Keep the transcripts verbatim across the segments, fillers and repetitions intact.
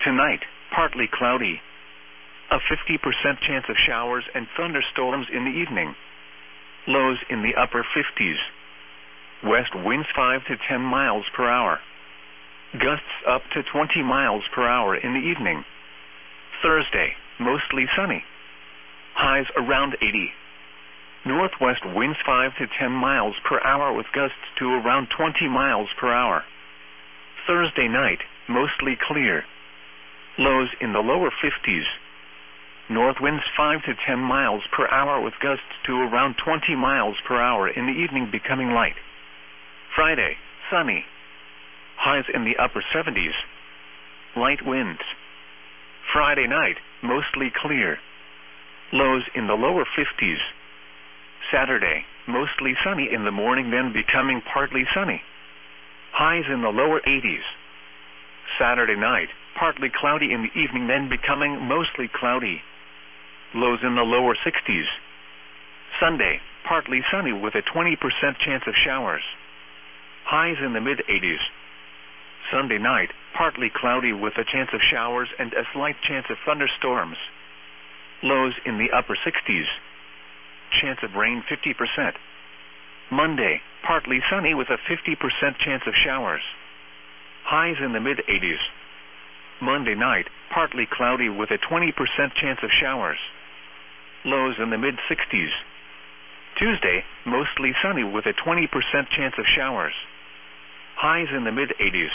Tonight, partly cloudy. A fifty percent chance of showers and thunderstorms in the evening. Lows in the upper fifties. West winds five to ten miles per hour. Gusts up to twenty miles per hour in the evening. Thursday, mostly sunny. Highs around eighty. Northwest winds five to ten miles per hour with gusts to around twenty miles per hour. Thursday night, mostly clear. Lows in the lower fifties. North winds five to ten miles per hour with gusts to around twenty miles per hour in the evening becoming light. Friday, sunny. Highs in the upper seventies. Light winds. Friday night, mostly clear. Lows in the lower fifties. Saturday, mostly sunny in the morning then becoming partly sunny. Highs in the lower eighties. Saturday night, partly cloudy in the evening then becoming mostly cloudy. Lows in the lower sixties. Sunday, partly sunny with a twenty percent chance of showers. Highs in the mid eighties. Sunday night, partly cloudy with a chance of showers and a slight chance of thunderstorms. Lows in the upper sixties. Chance of rain fifty percent. Monday, partly sunny with a fifty percent chance of showers. Highs in the mid eighties. Monday night, partly cloudy with a twenty percent chance of showers. Lows in the mid sixties. Tuesday, mostly sunny with a twenty percent chance of showers. Highs in the mid eighties.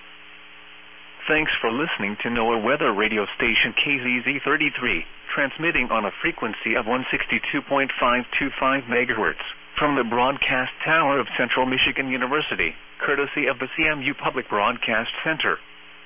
Thanks for listening to NOAA Weather Radio Station K Z Z thirty-three, transmitting on a frequency of one sixty-two point five two five megahertz, from the broadcast tower of Central Michigan University, courtesy of the C M U Public Broadcast Center.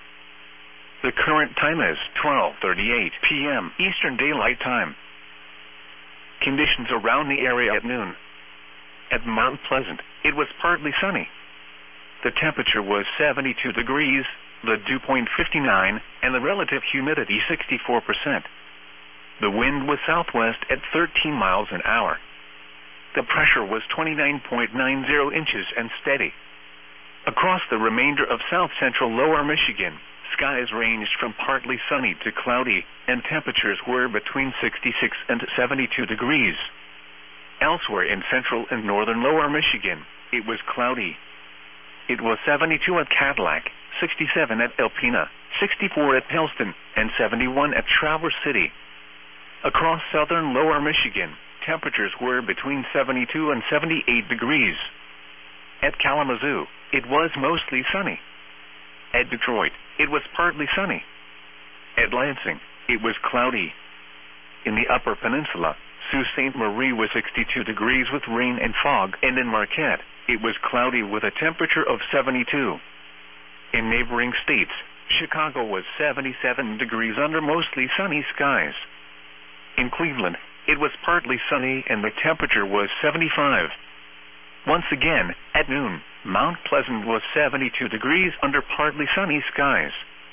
The current time is twelve thirty-eight p m Eastern Daylight Time. Conditions around the area at noon. At Mount Pleasant, it was partly sunny. The temperature was seventy-two degrees, the dew point fifty-nine, and the relative humidity sixty-four percent. The wind was southwest at thirteen miles an hour. The pressure was twenty-nine point nine zero inches and steady. Across the remainder of south-central lower Michigan, skies ranged from partly sunny to cloudy, and temperatures were between sixty-six and seventy-two degrees. Elsewhere in central and northern lower Michigan, it was cloudy. It was seventy-two at Cadillac, sixty-seven at Alpena, sixty-four at Pellston, and seventy-one at Traverse City. Across southern lower Michigan, temperatures were between seventy-two and seventy-eight degrees. At Kalamazoo, it was mostly sunny. At Detroit, it was partly sunny. At Lansing, it was cloudy. In the Upper Peninsula, Sault Ste. Marie was sixty-two degrees with rain and fog, and in Marquette, it was cloudy with a temperature of seventy-two. In neighboring states, Chicago was seventy-seven degrees under mostly sunny skies. In Cleveland, it was partly sunny and the temperature was seventy-five. Once again, at noon, Mount Pleasant was seventy-two degrees under partly sunny skies.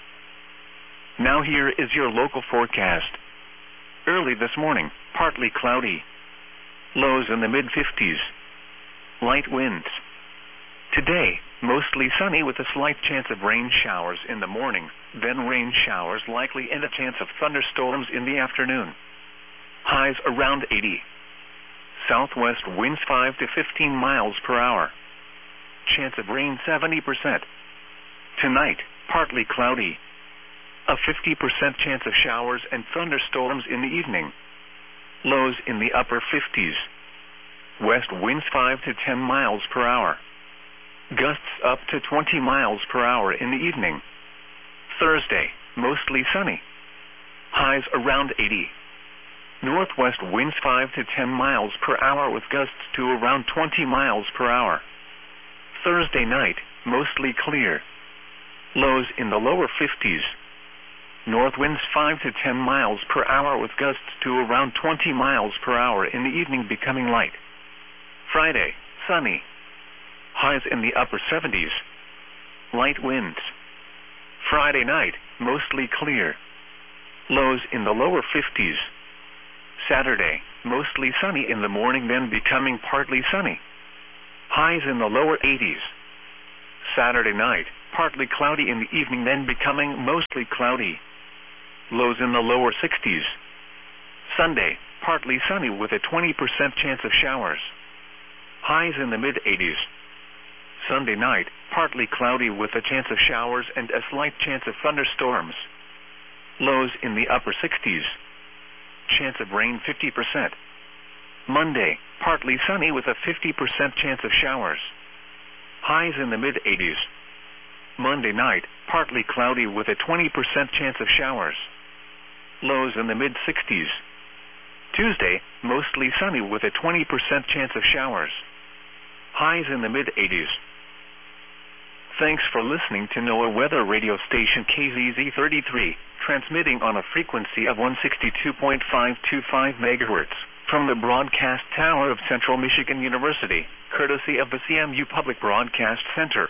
Now here is your local forecast. Early this morning, partly cloudy. Lows in the mid fifties. Light winds. Today, mostly sunny with a slight chance of rain showers in the morning, then rain showers likely and a chance of thunderstorms in the afternoon. Highs around eighty. Southwest winds five to fifteen miles per hour. Chance of rain seventy percent. Tonight, partly cloudy. A fifty percent chance of showers and thunderstorms in the evening. Lows in the upper fifties. West winds five to ten miles per hour. Gusts up to twenty miles per hour in the evening. Thursday, mostly sunny. Highs around eighty. Northwest winds five to ten miles per hour with gusts to around twenty miles per hour. Thursday night, mostly clear. Lows in the lower fifties. North winds five to ten miles per hour with gusts to around twenty miles per hour in the evening becoming light. Friday, sunny. Highs in the upper seventies. Light winds. Friday night, mostly clear. Lows in the lower fifties. Saturday, mostly sunny in the morning then becoming partly sunny. Highs in the lower eighties. Saturday night, partly cloudy in the evening, then becoming mostly cloudy. Lows in the lower sixties. Sunday, partly sunny with a twenty percent chance of showers. Highs in the mid-eighties. Sunday night, partly cloudy with a chance of showers and a slight chance of thunderstorms. Lows in the upper sixties. Chance of rain fifty percent. Monday, partly sunny with a fifty percent chance of showers. Highs in the mid-eighties. Monday night, partly cloudy with a twenty percent chance of showers. Lows in the mid-sixties. Tuesday, mostly sunny with a twenty percent chance of showers. Highs in the mid-eighties. Thanks for listening to NOAA Weather Radio Station K Z Z thirty-three, transmitting on a frequency of one sixty-two point five two five megahertz, from the broadcast tower of Central Michigan University, courtesy of the C M U Public Broadcast Center.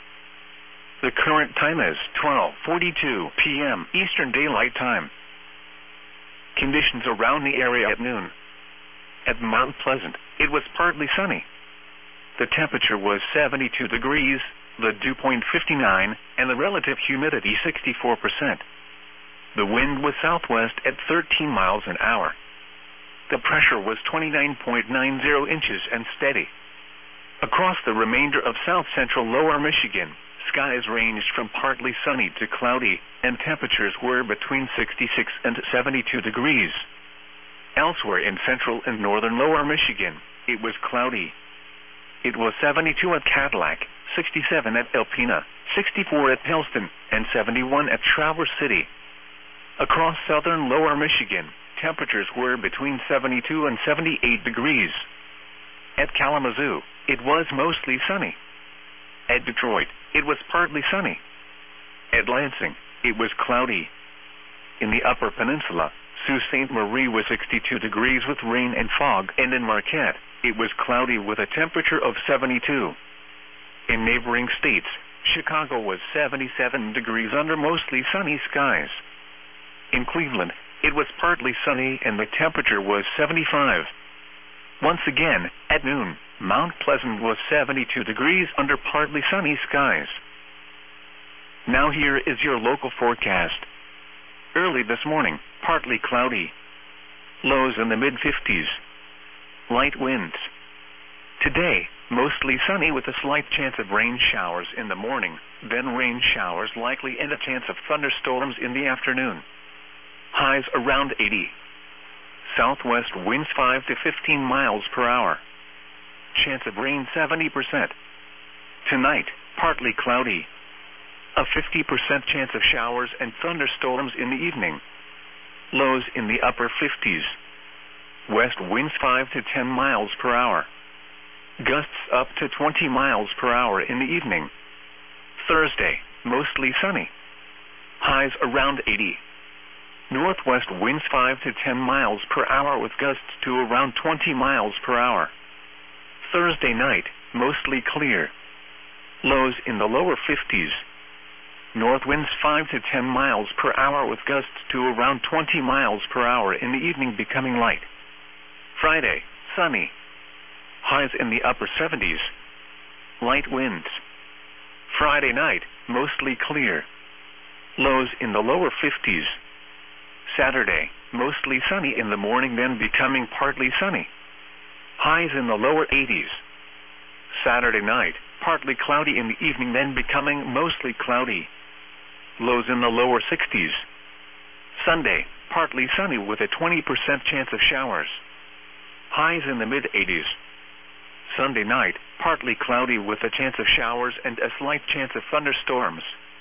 The current time is twelve forty-two p m Eastern Daylight Time. Conditions around the area at noon. At Mount Pleasant, it was partly sunny. The temperature was seventy-two degrees, the dew point fifty-nine, and the relative humidity sixty-four percent. The wind was southwest at thirteen miles an hour. The pressure was twenty-nine point nine zero inches and steady. Across the remainder of south-central lower Michigan, skies ranged from partly sunny to cloudy, and temperatures were between sixty-six and seventy-two degrees. Elsewhere in central and northern lower Michigan, it was cloudy. It was seventy-two at Cadillac, sixty-seven at Alpena, sixty-four at Helston, and seventy-one at Traverse City. Across southern lower Michigan, temperatures were between seventy-two and seventy-eight degrees. At Kalamazoo, it was mostly sunny. At Detroit, it was partly sunny. At Lansing, it was cloudy. In the Upper Peninsula, Sault Ste. Marie was sixty-two degrees with rain and fog, and in Marquette, it was cloudy with a temperature of seventy-two. In neighboring states, Chicago was seventy-seven degrees under mostly sunny skies. In Cleveland, it was partly sunny and the temperature was seventy-five. Once again, at noon, Mount Pleasant was seventy-two degrees under partly sunny skies. Now here is your local forecast. Early this morning, partly cloudy. Lows in the mid-fifties. Light winds. Today, mostly sunny with a slight chance of rain showers in the morning, then rain showers likely and a chance of thunderstorms in the afternoon. Highs around eighty. Southwest winds five to fifteen miles per hour. Chance of rain seventy percent. Tonight, partly cloudy. A fifty percent chance of showers and thunderstorms in the evening. Lows in the upper fifties. West winds five to ten miles per hour. Gusts up to twenty miles per hour in the evening. Thursday, mostly sunny. Highs around eighty. Northwest winds five to ten miles per hour with gusts to around twenty miles per hour. Thursday night, mostly clear. Lows in the lower fifties. North winds five to ten miles per hour with gusts to around twenty miles per hour in the evening becoming light. Friday, sunny. Highs in the upper seventies. Light winds. Friday night, mostly clear. Lows in the lower fifties. Saturday, mostly sunny in the morning, then becoming partly sunny. Highs in the lower eighties. Saturday night, partly cloudy in the evening, then becoming mostly cloudy. Lows in the lower sixties. Sunday, partly sunny with a twenty percent chance of showers. Highs in the mid-eighties. Sunday night, partly cloudy with a chance of showers and a slight chance of thunderstorms.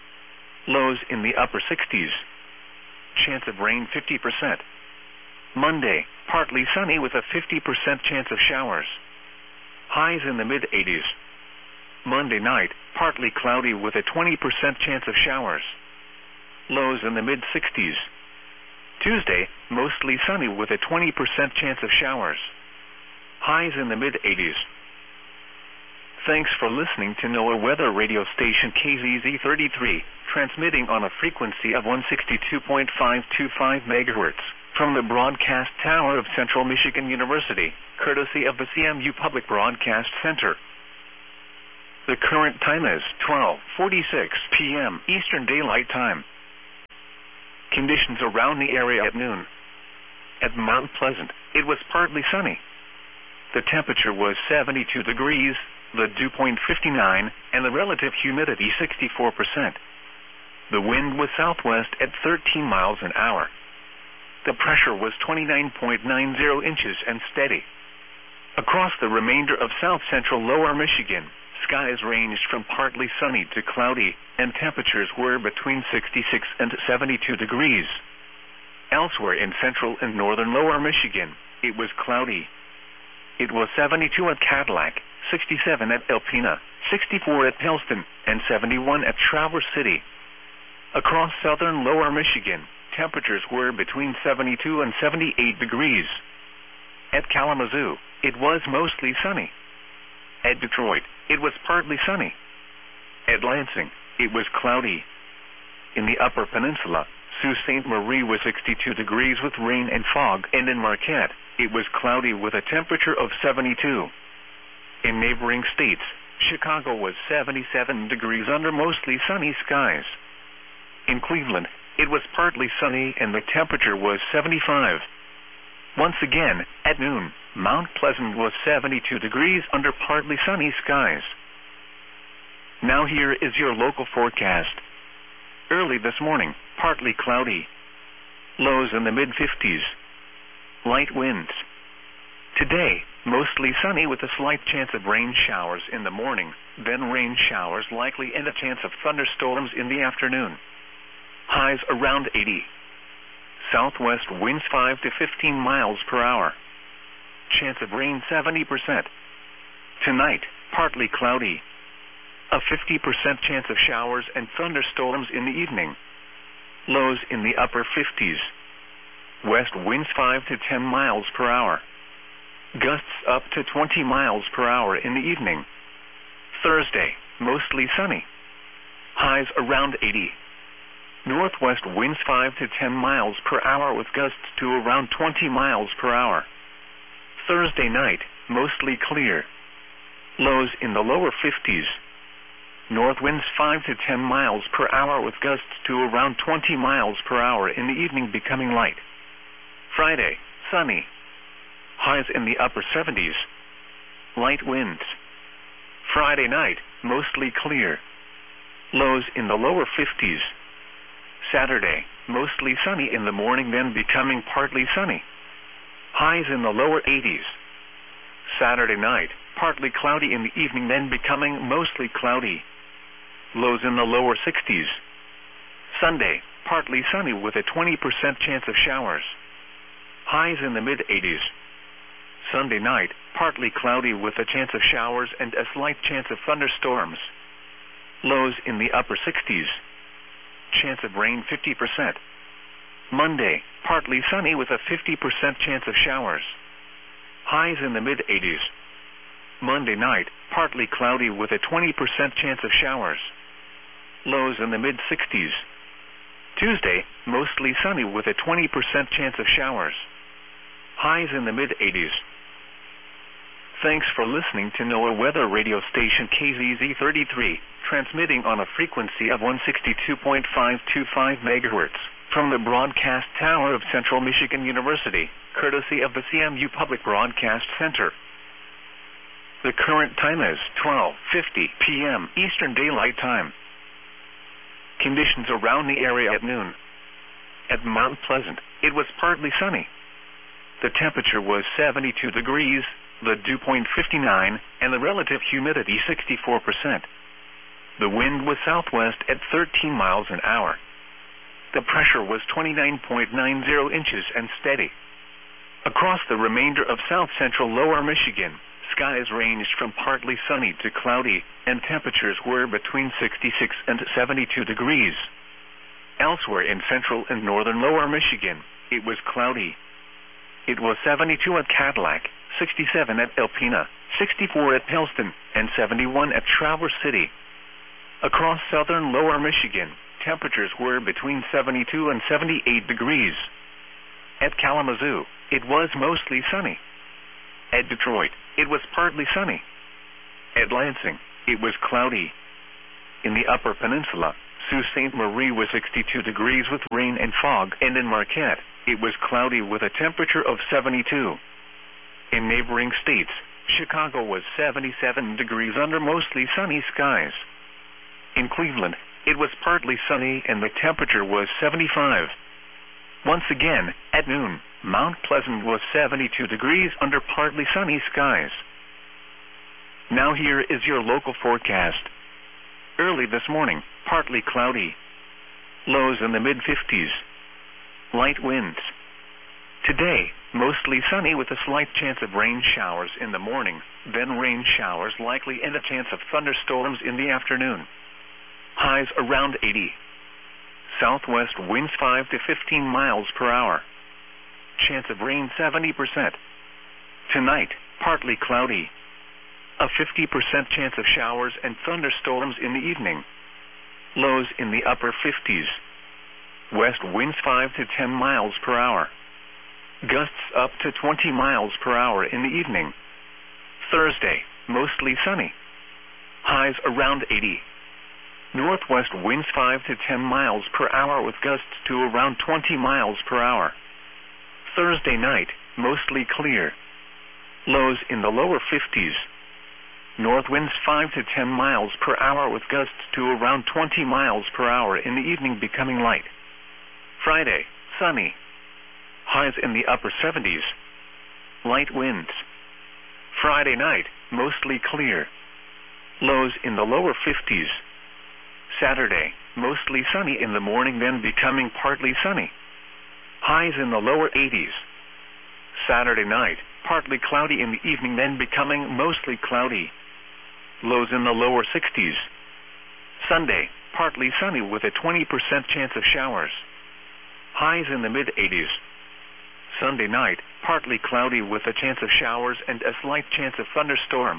Lows in the upper sixties. Chance of rain fifty percent. Monday, partly sunny with a fifty percent chance of showers. Highs in the mid-eighties. Monday night, partly cloudy with a twenty percent chance of showers. Lows in the mid-sixties. Tuesday, mostly sunny with a twenty percent chance of showers. Highs in the mid-eighties. Thanks for listening to NOAA Weather Radio Station K Z Z thirty-three, transmitting on a frequency of one sixty-two point five two five megahertz, from the broadcast tower of Central Michigan University, courtesy of the C M U Public Broadcast Center. The current time is twelve forty-six p m Eastern Daylight Time. Conditions around the area at noon. At Mount Pleasant, it was partly sunny. The temperature was seventy-two degrees, the dew point fifty-nine, and the relative humidity sixty-four percent. The wind was southwest at thirteen miles an hour. The pressure was twenty-nine point nine zero inches and steady. Across the remainder of south-central lower Michigan, skies ranged from partly sunny to cloudy, and temperatures were between sixty-six and seventy-two degrees. Elsewhere in central and northern lower Michigan, it was cloudy. It was seventy-two at Cadillac, sixty-seven at Alpena, sixty-four at Helston, and seventy-one at Traverse City. Across southern lower Michigan, temperatures were between seventy-two and seventy-eight degrees. At Kalamazoo, it was mostly sunny. At Detroit, it was partly sunny. At Lansing, it was cloudy. In the Upper Peninsula, Sault Ste. Marie was sixty-two degrees with rain and fog, and in Marquette, it was cloudy with a temperature of seventy-two. In neighboring states, Chicago was seventy-seven degrees under mostly sunny skies. In Cleveland, it was partly sunny and the temperature was seventy-five. Once again, at noon, Mount Pleasant was seventy-two degrees under partly sunny skies. Now here is your local forecast. Early this morning, partly cloudy. Lows in the mid fifties. Light winds. Today, mostly sunny with a slight chance of rain showers in the morning, then rain showers likely and a chance of thunderstorms in the afternoon. Highs around eighty. Southwest winds five to fifteen miles per hour. Chance of rain seventy percent. Tonight, partly cloudy. A fifty percent chance of showers and thunderstorms in the evening. Lows in the upper fifties. West winds five to ten miles per hour. Gusts up to twenty miles per hour in the evening. Thursday, mostly sunny. Highs around eighty. Northwest winds five to ten miles per hour with gusts to around twenty miles per hour. Thursday night, mostly clear. Lows in the lower fifties. North winds five to ten miles per hour with gusts to around twenty miles per hour in the evening becoming light. Friday, sunny. Highs in the upper seventies. Light winds. Friday night, mostly clear. Lows in the lower fifties. Saturday, mostly sunny in the morning then becoming partly sunny. Highs in the lower eighties. Saturday night, partly cloudy in the evening then becoming mostly cloudy. Lows in the lower sixties. Sunday, partly sunny with a twenty percent chance of showers. Highs in the mid eighties. Sunday night, partly cloudy with a chance of showers and a slight chance of thunderstorms. Lows in the upper sixties. Chance of rain fifty percent. Monday, partly sunny with a fifty percent chance of showers. Highs in the mid eighties. Monday night, partly cloudy with a twenty percent chance of showers. Lows in the mid sixties. Tuesday, mostly sunny with a twenty percent chance of showers. Highs in the mid eighties. Thanks for listening to NOAA Weather Radio Station K Z Z thirty-three, transmitting on a frequency of one sixty-two point five two five megahertz from the broadcast tower of Central Michigan University, courtesy of the C M U Public Broadcast Center. The current time is twelve fifty p m Eastern Daylight Time. Conditions around the area at noon. At Mount Pleasant, it was partly sunny. The temperature was seventy-two degrees, the dew point fifty-nine, and the relative humidity sixty-four percent. The wind was southwest at thirteen miles an hour. The pressure was twenty-nine point nine zero inches and steady. Across the remainder of south-central lower Michigan, skies ranged from partly sunny to cloudy, and temperatures were between sixty-six and seventy-two degrees. Elsewhere in central and northern lower Michigan, it was cloudy. It was seventy-two at Cadillac, sixty-seven at Alpena, sixty-four at Helston, and seventy-one at Traverse City. Across southern lower Michigan, temperatures were between seventy-two and seventy-eight degrees. At Kalamazoo, it was mostly sunny. At Detroit, it was partly sunny. At Lansing, it was cloudy. In the Upper Peninsula, Sault Ste. Marie was sixty-two degrees with rain and fog, and in Marquette, it was cloudy with a temperature of seventy-two. In neighboring states, Chicago was seventy-seven degrees under mostly sunny skies. In Cleveland, it was partly sunny and the temperature was seventy-five. Once again, at noon, Mount Pleasant was seventy-two degrees under partly sunny skies. Now here is your local forecast. Early this morning, partly cloudy. Lows in the mid fifties. Light winds. Today, mostly sunny with a slight chance of rain showers in the morning, then rain showers likely and a chance of thunderstorms in the afternoon. Highs around eighty. Southwest winds five to fifteen miles per hour. Chance of rain seventy percent. Tonight, partly cloudy. A fifty percent chance of showers and thunderstorms in the evening. Lows in the upper fifties. West winds five to ten miles per hour. Gusts up to twenty miles per hour in the evening. Thursday, mostly sunny. Highs around eighty. Northwest winds five to ten miles per hour with gusts to around twenty miles per hour. Thursday night, mostly clear. Lows in the lower fifties. North winds five to ten miles per hour with gusts to around twenty miles per hour in the evening becoming light. Friday, sunny. Highs in the upper seventies. Light winds. Friday night, mostly clear. Lows in the lower fifties. Saturday, mostly sunny in the morning then becoming partly sunny. Highs in the lower eighties. Saturday night, partly cloudy in the evening then becoming mostly cloudy. Lows in the lower sixties. Sunday, partly sunny with a twenty percent chance of showers. Highs in the mid eighties. Sunday night, partly cloudy with a chance of showers and a slight chance of thunderstorms.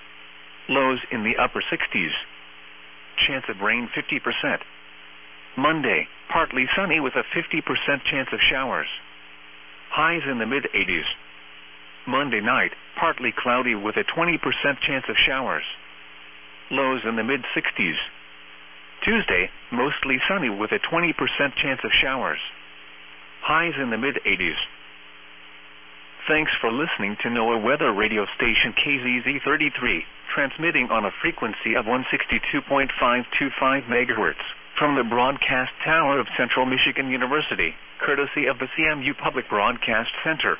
Lows in the upper sixties. Chance of rain fifty percent. Monday, partly sunny with a fifty percent chance of showers. Highs in the mid eighties. Monday night, partly cloudy with a twenty percent chance of showers. Lows in the mid sixties. Tuesday, mostly sunny with a twenty percent chance of showers. Highs in the mid eighties. Thanks for listening to NOAA Weather Radio Station K Z Z thirty-three, transmitting on a frequency of one sixty-two point five two five megahertz from the broadcast tower of Central Michigan University, courtesy of the C M U Public Broadcast Center.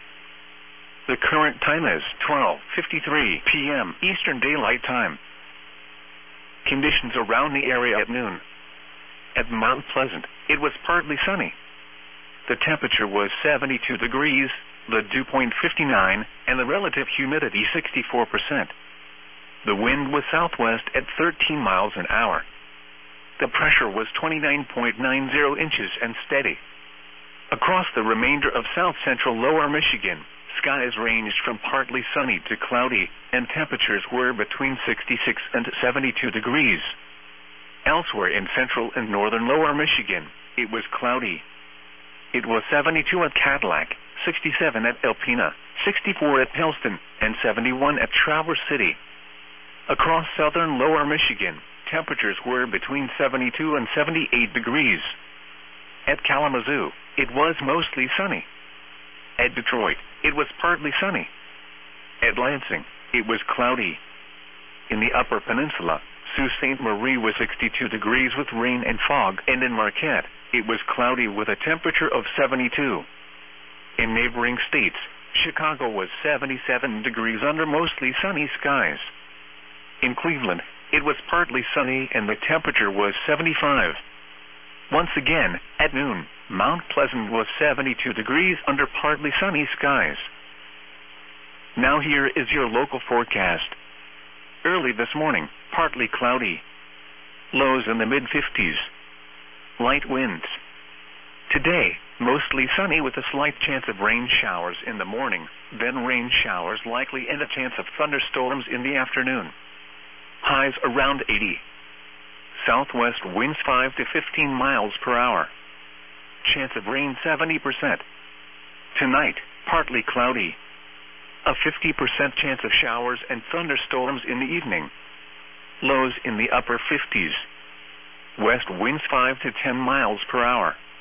The current time is twelve fifty-three p m Eastern Daylight Time. Conditions around the area at noon. At Mount Pleasant, it was partly sunny. The temperature was seventy-two degrees, the dew point fifty-nine, and the relative humidity sixty-four percent. The wind was southwest at thirteen miles an hour. The pressure was twenty-nine point nine zero inches and steady. Across the remainder of south-central lower Michigan, skies ranged from partly sunny to cloudy, and temperatures were between sixty-six and seventy-two degrees. Elsewhere in central and northern lower Michigan, it was cloudy. It was seventy-two at Cadillac, sixty-seven at Alpena, sixty-four at Helston, and seventy-one at Traverse City. Across southern lower Michigan, temperatures were between seventy-two and seventy-eight degrees. At Kalamazoo, it was mostly sunny. At Detroit, it was partly sunny. At Lansing, it was cloudy. In the Upper Peninsula, Sault Ste. Marie was sixty-two degrees with rain and fog, and in Marquette, it was cloudy with a temperature of seventy-two. In neighboring states, Chicago was seventy-seven degrees under mostly sunny skies. In Cleveland, it was partly sunny and the temperature was seventy-five. Once again, at noon, Mount Pleasant was seventy-two degrees under partly sunny skies. Now here is your local forecast. Early this morning, partly cloudy. Lows in the mid fifties. Light winds. Today, mostly sunny with a slight chance of rain showers in the morning, then rain showers likely and a chance of thunderstorms in the afternoon. Highs around eighty. Southwest winds five to fifteen miles per hour. Chance of rain seventy percent. Tonight, partly cloudy. A fifty percent chance of showers and thunderstorms in the evening. Lows in the upper fifties. West winds five to ten miles per hour.